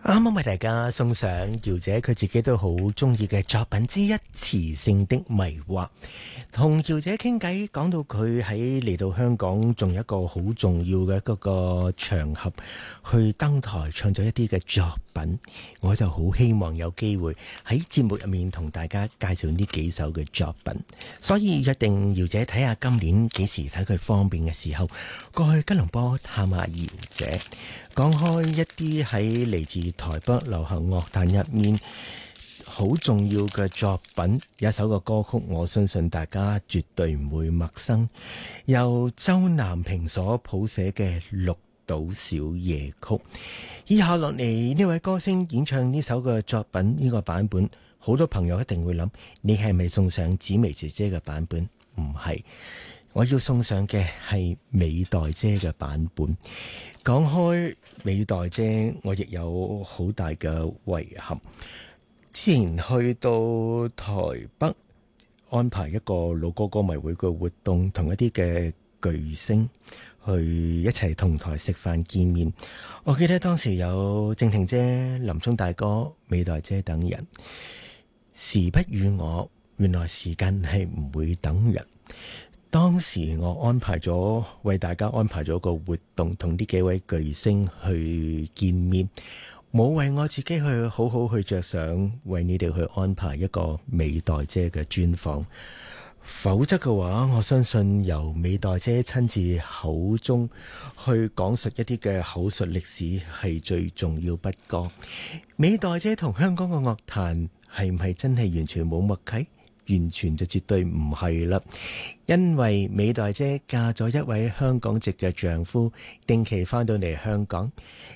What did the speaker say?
啱啱為大家送上姚姐佢自己都好中意嘅作品之一《磁性的迷惑》。同姚姐傾偈，講到佢喺嚟到香港仲有一個好重要嘅嗰個場合去登台唱咗一啲嘅作品，我就好希望有機會喺節目入面同大家介紹呢幾首嘅作品，所以約定姚姐睇下今年幾時睇佢方便嘅時候過去吉隆坡探下姚姐。講開一啲喺嚟自台北流行樂壇入面好重要嘅作品，有一首嘅歌曲我相信大家絕對唔會陌生，由周南平所譜寫嘅《綠島小夜曲》。以下落嚟呢位歌星演唱呢首嘅作品，呢個版本好多朋友一定會諗，你係咪送上紫薇姐姐嘅版本？唔係，我要送上嘅係美代姐嘅版本。講開美代姐，我亦有好大嘅遺憾。之前去到台北安排一個老歌歌迷會嘅活動，同一啲嘅巨星去一齊同台食飯見面。我記得當時有靜婷姐、林聰大哥、美代姐等人。時不與我，原來時間係唔會等人。當時我為大家安排咗個活動，同呢幾位巨星去見面，冇為我自己去好好去着想，為你哋去安排一個美代姐嘅專訪。否則嘅話，我相信由美代姐親自口中去講述一啲嘅口述歷史係最重要不過。美代姐同香港嘅樂壇係唔係真係完全冇默契？完全就絕對唔係啦，因為美代姐嫁咗一位香港籍嘅丈夫，定期翻到嚟香港，